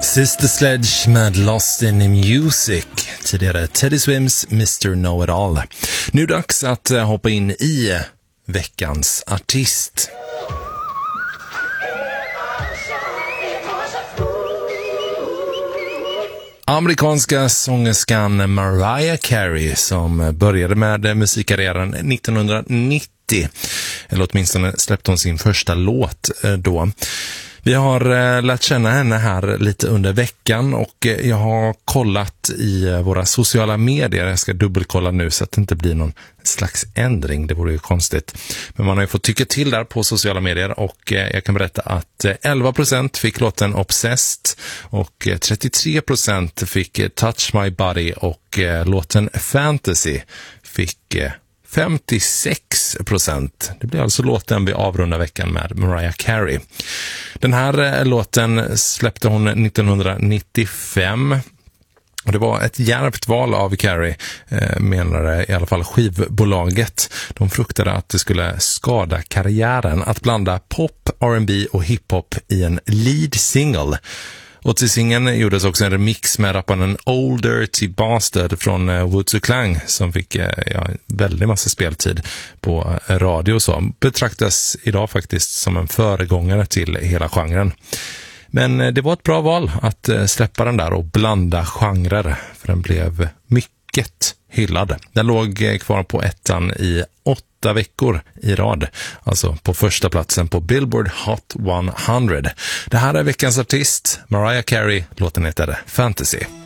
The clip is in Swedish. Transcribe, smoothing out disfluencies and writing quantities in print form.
Sister Sledge med Lost in Music. Tidigare Teddy Swims Mr. Know-It-All. Nu dags att hoppa in i veckans artist. Amerikanska sångerskan Mariah Carey som började med musikkarriären 1990. Eller åtminstone släppte hon sin första låt då. Vi har lärt känna henne här lite under veckan och jag har kollat i våra sociala medier. Jag ska dubbelkolla nu så att det inte blir någon slags ändring. Det vore ju konstigt. Men man har ju fått tycka till där på sociala medier och jag kan berätta att 11% fick låten Obsessed och 33% fick Touch My Body och låten Fantasy fick 56%. Det blir alltså låten vi avrundar veckan med Mariah Carey. Den här låten släppte hon 1995. Och det var ett djärvt val av Carey, menade i alla fall skivbolaget. De fruktade att det skulle skada karriären att blanda pop, R&B och hiphop i en lead single. Och till singeln gjordes också en remix med rapparen Old Dirty Bastard från Wu-Tang Clan som fick väldigt massa speltid på radio och så. Betraktas idag faktiskt som en föregångare till hela genren. Men det var ett bra val att släppa den där och blanda genrer, för den blev mycket hyllad. Den låg kvar på ettan i 8 veckor i rad, alltså på första platsen på Billboard Hot 100. Det här är veckans artist, Mariah Carey, låten heter Fantasy.